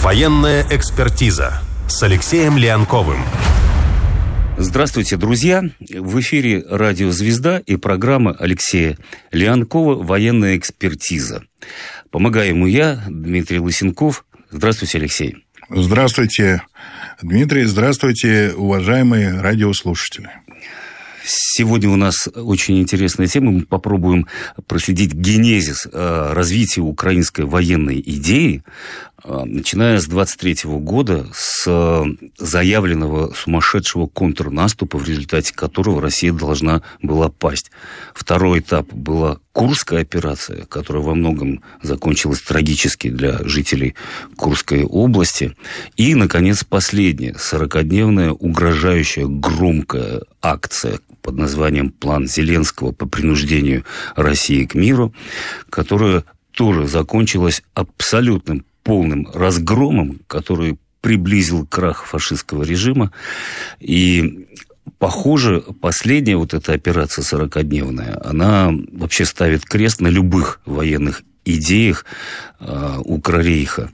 Военная экспертиза с Алексеем Леонковым. Здравствуйте, друзья! В эфире радио «Звезда» и программа Алексея Леонкова «Военная экспертиза». Помогаю ему я, Дмитрий Лысенков. Здравствуйте, Алексей. Здравствуйте, Дмитрий. Здравствуйте, уважаемые радиослушатели. Сегодня у нас очень интересная тема. Мы попробуем проследить генезис развития украинской военной идеи, начиная с 23 года, с заявленного сумасшедшего контрнаступа, в результате которого Россия должна была пасть. Второй этап была Курская операция, которая во многом закончилась трагически для жителей Курской области. И, наконец, последняя, 40-дневная, угрожающая, громкая акция под названием «План Зеленского по принуждению России к миру», которая тоже закончилась абсолютным полным разгромом, который приблизил крах фашистского режима. И, похоже, последняя вот эта операция 40-дневная, она вообще ставит крест на любых военных идеях Укррейха.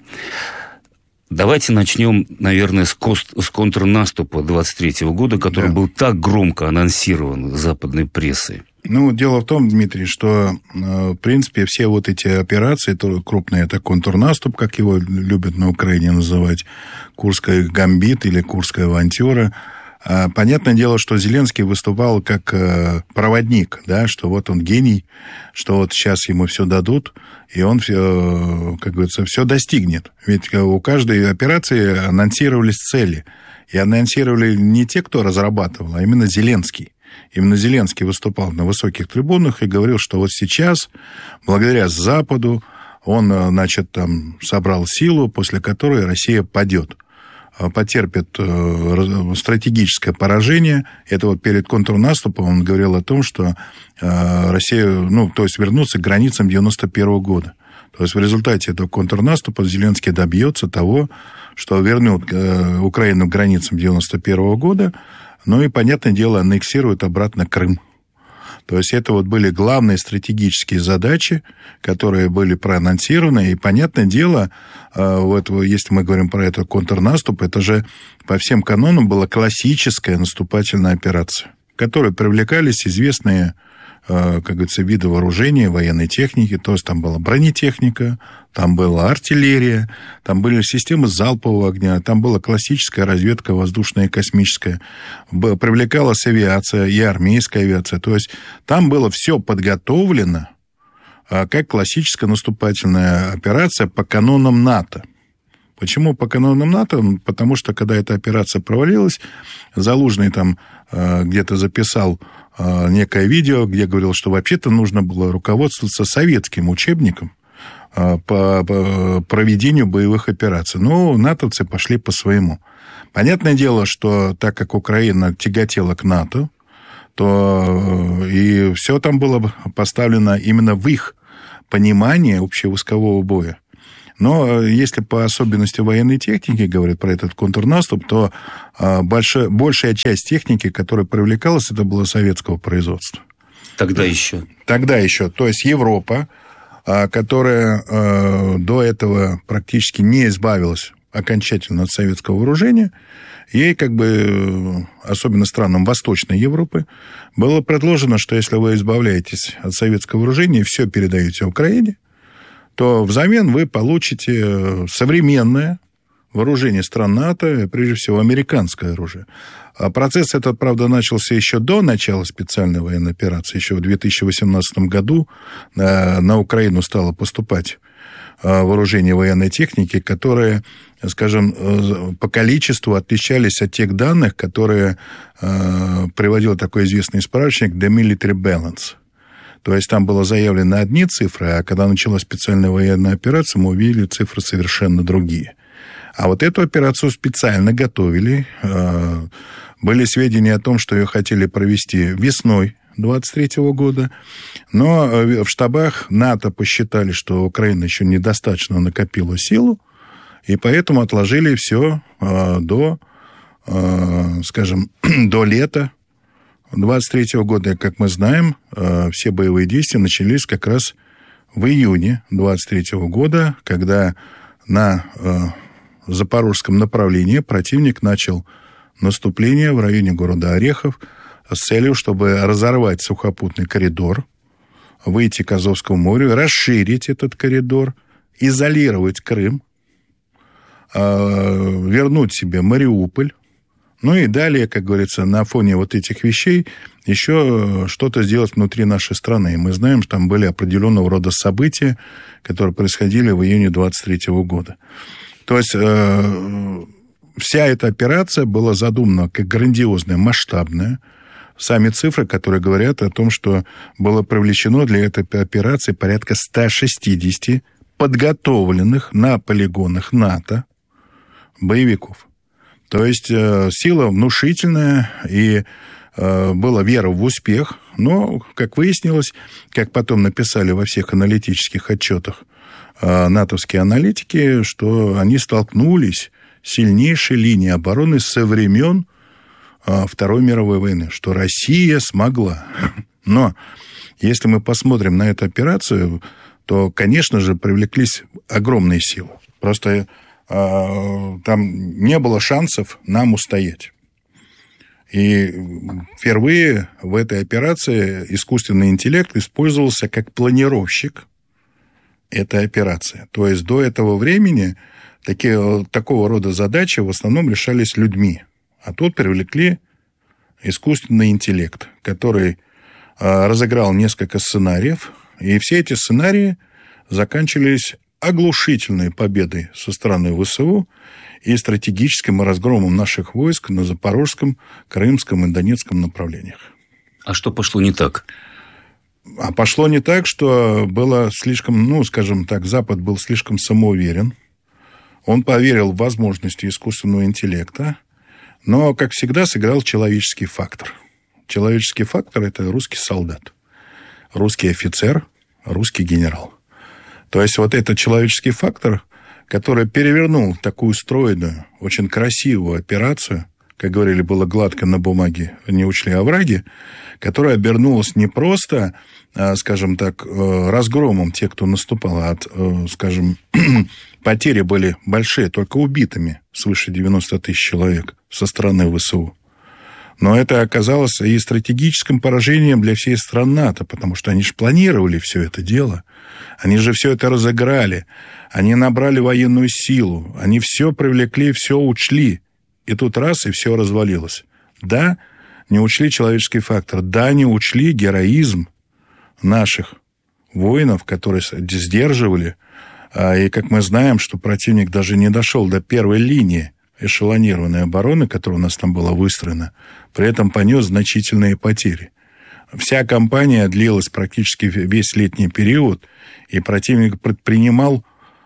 Давайте начнем, наверное, с контрнаступа 23 года, который был так громко анонсирован западной прессой. Ну, дело в том, Дмитрий, что, в принципе, все вот эти операции, крупные, это контрнаступ, как его любят на Украине называть, Курская гамбит или Курская авантюра. Понятное дело, что Зеленский выступал как проводник, да, что вот он гений, что вот сейчас ему все дадут, и он, как говорится, все достигнет. Ведь у каждой операции анонсировались цели. И анонсировали не те, кто разрабатывал, а именно Зеленский. Именно Зеленский выступал на высоких трибунах и говорил, что вот сейчас, благодаря Западу, он, значит, там собрал силу, после которой Россия падет, потерпит стратегическое поражение. Это вот перед контрнаступом он говорил о том, что Россия, то есть вернуться к границам 91 года. То есть в результате этого контрнаступа Зеленский добьется того, что вернет Украину к границам 91 года, ну и, понятное дело, аннексирует обратно Крым. То есть это вот были главные стратегические задачи, которые были проанонсированы. И, понятное дело, вот, если мы говорим про этот контрнаступ, это же по всем канонам была классическая наступательная операция, в которой привлекались известные, как говорится, виды вооружения, военной техники. То есть там была бронетехника, там была артиллерия, там были системы залпового огня, там была классическая разведка воздушная и космическая. Привлекалась авиация и армейская авиация. То есть там было все подготовлено как классическая наступательная операция по канонам НАТО. Почему по канонам НАТО? Потому что, когда эта операция провалилась, Залужный там где-то записал некое видео, где говорил, что вообще-то нужно было руководствоваться советским учебником по проведению боевых операций. Но натовцы пошли по своему. Понятное дело, что так как Украина тяготела к НАТО, то и все там было поставлено именно в их понимание общевойскового боя. Но если по особенности военной техники говорить про этот контрнаступ, то большая часть техники, которая привлекалась, это было советского производства. Тогда еще. То есть Европа, которая до этого практически не избавилась окончательно от советского вооружения, ей, как бы, особенно странам Восточной Европы, было предложено, что если вы избавляетесь от советского вооружения и все передаете Украине, то взамен вы получите современное вооружение стран НАТО, прежде всего американское оружие. А процесс этот, правда, начался еще до начала специальной военной операции. Еще в 2018 году на Украину стало поступать вооружение военной техники, которые, скажем, по количеству отличались от тех данных, которые приводил такой известный справочник «The Military Balance». То есть там было заявлено одни цифры, а когда началась специальная военная операция, мы увидели цифры совершенно другие. А вот эту операцию специально готовили. Были сведения о том, что ее хотели провести весной 23 года, но в штабах НАТО посчитали, что Украина еще недостаточно накопила силу, и поэтому отложили все до, скажем, до лета 23 года. Как мы знаем, все боевые действия начались как раз в июне 23 года, когда на запорожском направлении противник начал наступление в районе города Орехов с целью, чтобы разорвать сухопутный коридор, выйти к Азовскому морю, расширить этот коридор, изолировать Крым, вернуть себе Мариуполь. Ну и далее, как говорится, на фоне вот этих вещей еще что-то сделать внутри нашей страны. И мы знаем, что там были определенного рода события, которые происходили в июне 23 года. То есть вся эта операция была задумана как грандиозная, масштабная. Сами цифры, которые говорят о том, что было привлечено для этой операции порядка 160 подготовленных на полигонах НАТО боевиков. То есть сила внушительная, и была вера в успех. Но, как выяснилось, как потом написали во всех аналитических отчетах натовские аналитики, что они столкнулись с сильнейшей линией обороны со времен Второй мировой войны, что Россия смогла. Но если мы посмотрим на эту операцию, то, конечно же, привлеклись огромные силы. Просто там не было шансов нам устоять. И впервые в этой операции искусственный интеллект использовался как планировщик этой операции. То есть до этого времени такого рода задачи в основном решались людьми. А тут привлекли искусственный интеллект, который разыграл несколько сценариев. И все эти сценарии заканчивались оглушительной победой со стороны ВСУ и стратегическим разгромом наших войск на Запорожском, Крымском и Донецком направлениях. А что пошло не так? А пошло не так, что было слишком, скажем так, Запад был слишком самоуверен. Он поверил в возможности искусственного интеллекта, но, как всегда, сыграл человеческий фактор. Человеческий фактор – это русский солдат, русский офицер, русский генерал. То есть вот этот человеческий фактор, который перевернул такую стройную, очень красивую операцию, как говорили, было гладко на бумаге, не учли овраги, которая обернулась не просто, скажем так, разгромом тех, кто наступал, а, скажем, потери были большие, только убитыми свыше 90 тысяч человек со стороны ВСУ. Но это оказалось и стратегическим поражением для всей страны НАТО, потому что они же планировали все это дело. Они же все это разыграли. Они набрали военную силу. Они все привлекли, все учли. И тут раз, и все развалилось. Да, не учли человеческий фактор. Да, не учли героизм наших воинов, которые сдерживали. И, как мы знаем, что противник даже не дошел до первой линии эшелонированной обороны, которая у нас там была выстроена, при этом понес значительные потери. Вся кампания длилась практически весь летний период, и противник предпринимал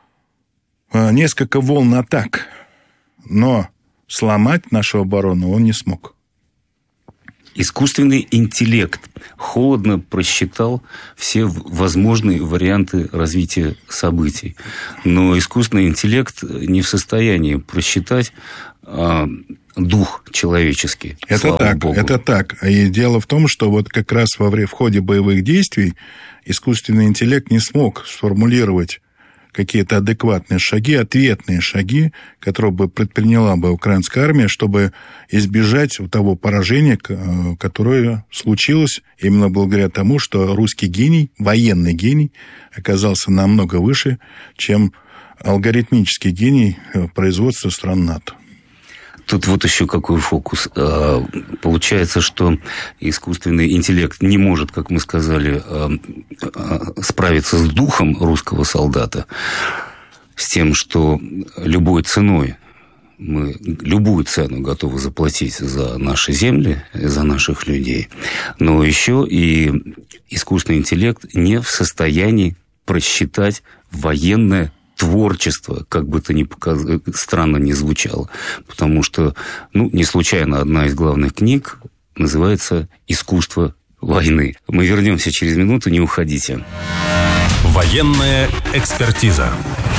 несколько волн атак, но сломать нашу оборону он не смог. Искусственный интеллект холодно просчитал все возможные варианты развития событий. Но искусственный интеллект не в состоянии просчитать дух человеческий. Это так. И дело в том, что вот как раз в ходе боевых действий искусственный интеллект не смог сформулировать какие-то адекватные шаги, ответные шаги, которые бы предприняла бы украинская армия, чтобы избежать того поражения, которое случилось именно благодаря тому, что русский гений, военный гений, оказался намного выше, чем алгоритмический гений производства стран НАТО. Тут вот еще какой фокус. Получается, что искусственный интеллект не может, как мы сказали, справиться с духом русского солдата, с тем, что любой ценой мы любую цену готовы заплатить за наши земли, за наших людей, но еще и искусственный интеллект не в состоянии просчитать военное творчество, как бы то ни странно ни звучало. Потому что, не случайно одна из главных книг называется «Искусство войны». Мы вернемся через минуту, не уходите. Военная экспертиза.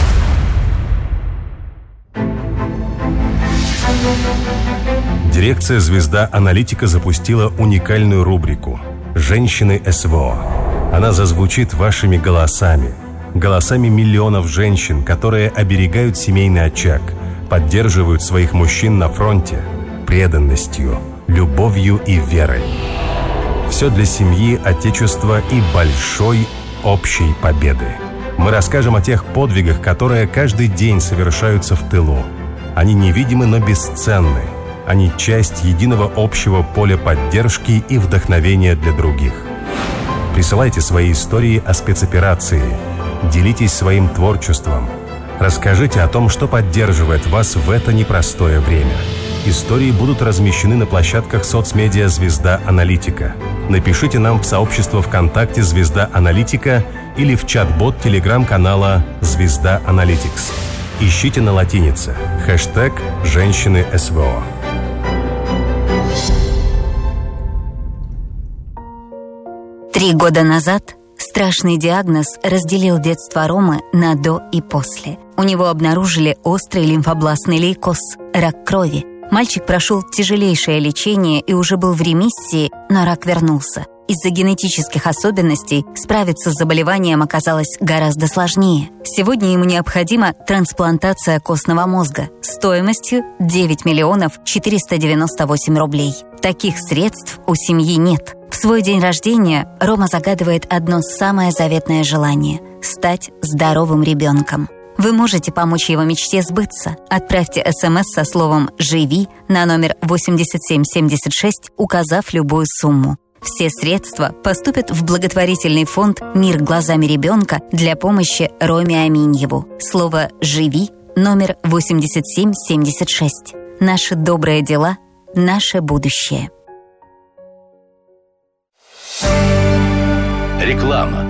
Дирекция «Звезда Аналитика» запустила уникальную рубрику «Женщины СВО». Она зазвучит вашими голосами миллионов женщин, которые оберегают семейный очаг, поддерживают своих мужчин на фронте преданностью, любовью и верой. Все для семьи, отечества и большой общей победы. Мы расскажем о тех подвигах, которые каждый день совершаются в тылу. Они невидимы, но бесценны. Они часть единого общего поля поддержки и вдохновения для других. Присылайте свои истории о спецоперации. Делитесь своим творчеством. Расскажите о том, что поддерживает вас в это непростое время. Истории будут размещены на площадках соцмедиа «Звезда Аналитика». Напишите нам в сообщество ВКонтакте «Звезда Аналитика» или в чат-бот телеграм-канала «Звезда Аналитикс». Ищите на латинице хэштег «Женщины СВО». Три года назад страшный диагноз разделил детство Ромы на «до» и «после». У него обнаружили острый лимфобластный лейкоз – рак крови. Мальчик прошел тяжелейшее лечение и уже был в ремиссии, но рак вернулся. Из-за генетических особенностей справиться с заболеванием оказалось гораздо сложнее. Сегодня ему необходима трансплантация костного мозга стоимостью 9 миллионов 498 рублей. Таких средств у семьи нет. В свой день рождения Рома загадывает одно самое заветное желание – стать здоровым ребенком. Вы можете помочь его мечте сбыться. Отправьте СМС со словом «Живи» на номер 8776, указав любую сумму. Все средства поступят в благотворительный фонд «Мир глазами ребенка» для помощи Роме Аминьеву. Слово «Живи» номер 8776. Наши добрые дела – наше будущее. Реклама.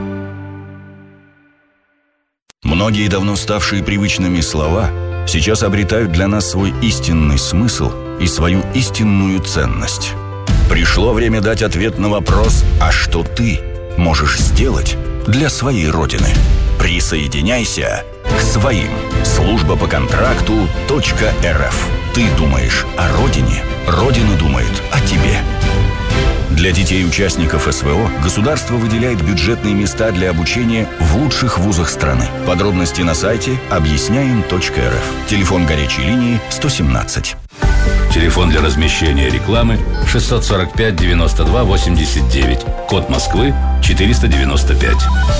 Многие давно ставшие привычными слова сейчас обретают для нас свой истинный смысл и свою истинную ценность. Пришло время дать ответ на вопрос: а что ты можешь сделать для своей Родины? Присоединяйся к своим. Служба по контракту .рф. Ты думаешь о Родине, Родина думает о тебе. Для детей участников СВО государство выделяет бюджетные места для обучения в лучших вузах страны. Подробности на сайте объясняем.рф. Телефон горячей линии 117. Телефон для размещения рекламы 645 92 89. Код Москвы 495.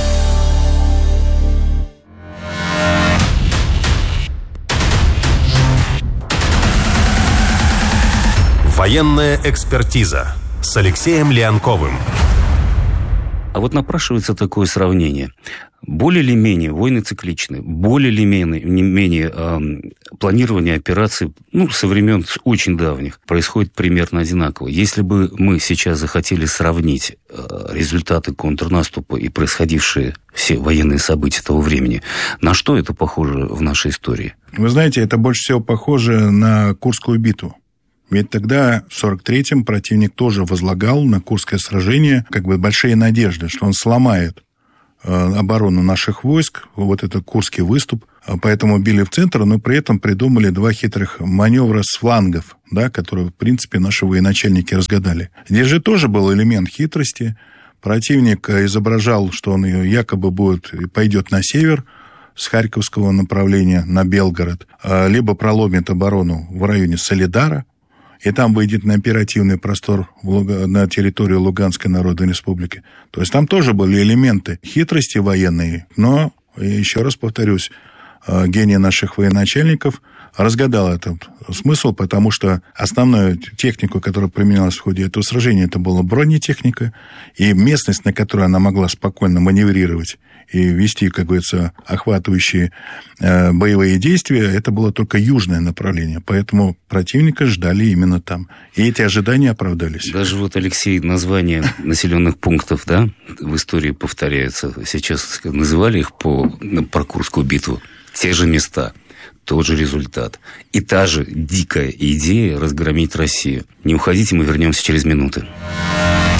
Военная экспертиза с Алексеем Леонковым. А вот напрашивается такое сравнение. Более или менее войны цикличны, более или менее планирование операций, со времен очень давних, происходит примерно одинаково. Если бы мы сейчас захотели сравнить результаты контрнаступа и происходившие все военные события того времени, на что это похоже в нашей истории? Вы знаете, это больше всего похоже на Курскую битву. Ведь тогда, в 43-м, противник тоже возлагал на Курское сражение большие надежды, что он сломает оборону наших войск, вот этот Курский выступ. Поэтому били в центр, но при этом придумали два хитрых маневра с флангов, которые, в принципе, наши военачальники разгадали. Здесь же тоже был элемент хитрости. Противник изображал, что он якобы пойдет на север, с Харьковского направления на Белгород, либо проломит оборону в районе Солидара, и там выйдет на оперативный простор на территорию Луганской Народной Республики. То есть там тоже были элементы хитрости военной, но, еще раз повторюсь, гений наших военачальников разгадал этот смысл, потому что основную технику, которая применялась в ходе этого сражения, это была бронетехника, и местность, на которой она могла спокойно маневрировать и вести, как говорится, охватывающие боевые действия, это было только южное направление. Поэтому противника ждали именно там. И эти ожидания оправдались. Даже Алексей, названия населенных пунктов, в истории повторяются. Сейчас называли их про Курскую битву. Те же места, тот же результат. И та же дикая идея разгромить Россию. Не уходите, мы вернемся через минуты.